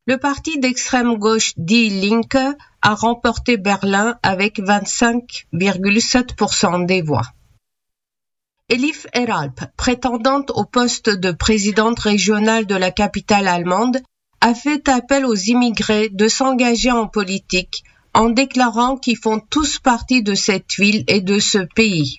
Le parti d'extrême gauche Die Linke a remporté Berlin avec 25,7% des voix. Elif Eralp, prétendante au poste de présidente régionale de la capitale allemande, a fait appel aux immigrés de s'engager en politique en déclarant qu'ils font tous partie de cette ville et de ce pays.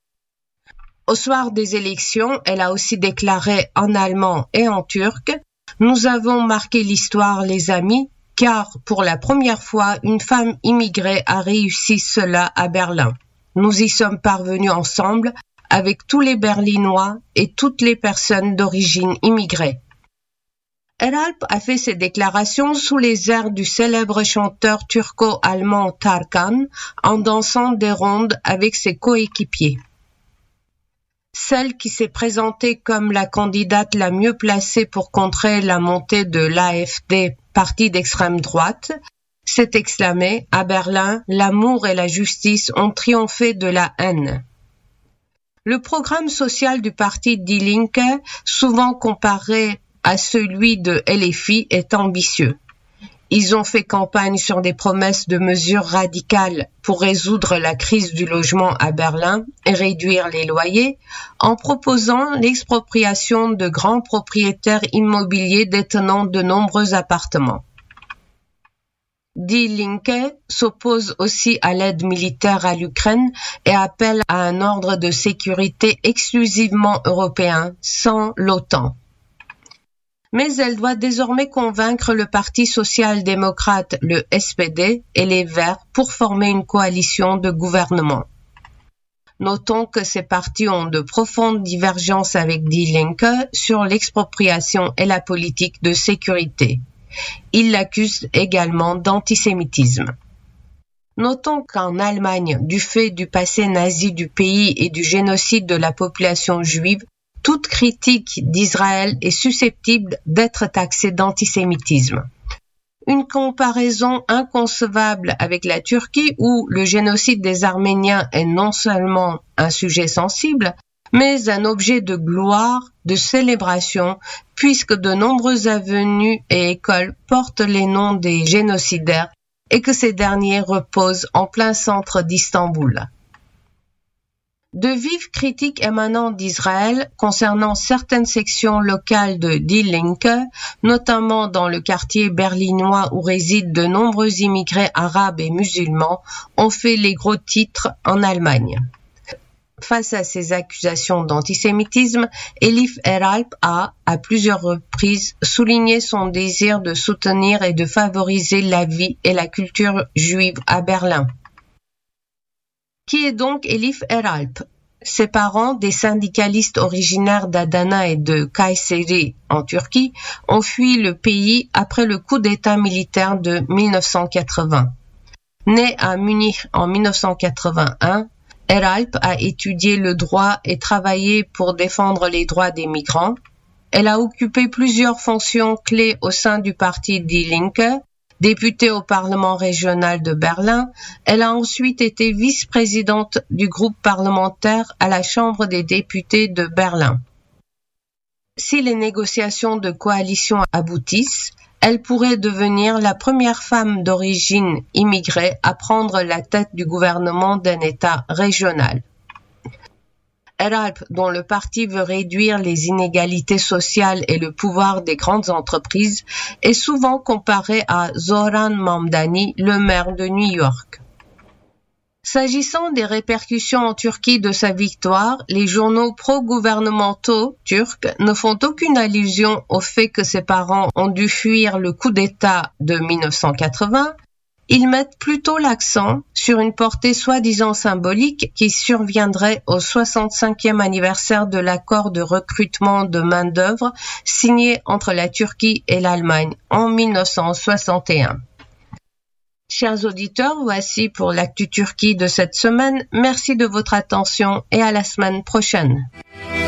Au soir des élections, elle a aussi déclaré en allemand et en turc « Nous avons marqué l'histoire, les amis, car pour la première fois, une femme immigrée a réussi cela à Berlin. Nous y sommes parvenus ensemble avec tous les Berlinois et toutes les personnes d'origine immigrée. » Eralp a fait ses déclarations sous les airs du célèbre chanteur turco-allemand Tarkan en dansant des rondes avec ses coéquipiers. Celle qui s'est présentée comme la candidate la mieux placée pour contrer la montée de l'AfD, parti d'extrême droite, s'est exclamée « À Berlin, l'amour et la justice ont triomphé de la haine ». Le programme social du parti Die Linke, souvent comparé à celui de LFI, est ambitieux. Ils ont fait campagne sur des promesses de mesures radicales pour résoudre la crise du logement à Berlin et réduire les loyers, en proposant l'expropriation de grands propriétaires immobiliers détenant de nombreux appartements. Die Linke s'oppose aussi à l'aide militaire à l'Ukraine et appelle à un ordre de sécurité exclusivement européen, sans l'OTAN. Mais elle doit désormais convaincre le Parti social-démocrate, le SPD, et les Verts pour former une coalition de gouvernement. Notons que ces partis ont de profondes divergences avec Die Linke sur l'expropriation et la politique de sécurité. Ils l'accusent également d'antisémitisme. Notons qu'en Allemagne, du fait du passé nazi du pays et du génocide de la population juive, toute critique d'Israël est susceptible d'être taxée d'antisémitisme. Une comparaison inconcevable avec la Turquie où le génocide des Arméniens est non seulement un sujet sensible, mais un objet de gloire, de célébration, puisque de nombreuses avenues et écoles portent les noms des génocidaires et que ces derniers reposent en plein centre d'Istanbul. De vives critiques émanant d'Israël concernant certaines sections locales de Die Linke, notamment dans le quartier berlinois où résident de nombreux immigrés arabes et musulmans, ont fait les gros titres en Allemagne. Face à ces accusations d'antisémitisme, Elif Eralp a, à plusieurs reprises, souligné son désir de soutenir et de favoriser la vie et la culture juive à Berlin. Qui est donc Elif Eralp? Ses parents, des syndicalistes originaires d'Adana et de Kayseri en Turquie, ont fui le pays après le coup d'État militaire de 1980. Née à Munich en 1981, Eralp a étudié le droit et travaillé pour défendre les droits des migrants. Elle a occupé plusieurs fonctions clés au sein du parti Die Linke. Députée au Parlement régional de Berlin, elle a ensuite été vice-présidente du groupe parlementaire à la Chambre des députés de Berlin. Si les négociations de coalition aboutissent, elle pourrait devenir la première femme d'origine immigrée à prendre la tête du gouvernement d'un État régional. Eralp, dont le parti veut réduire les inégalités sociales et le pouvoir des grandes entreprises, est souvent comparé à Zoran Mamdani, le maire de New York. S'agissant des répercussions en Turquie de sa victoire, les journaux pro-gouvernementaux turcs ne font aucune allusion au fait que ses parents ont dû fuir le coup d'État de 1980. Ils mettent plutôt l'accent sur une portée soi-disant symbolique qui surviendrait au 65e anniversaire de l'accord de recrutement de main-d'œuvre signé entre la Turquie et l'Allemagne en 1961. Chers auditeurs, voici pour l'actu Turquie de cette semaine. Merci de votre attention et à la semaine prochaine.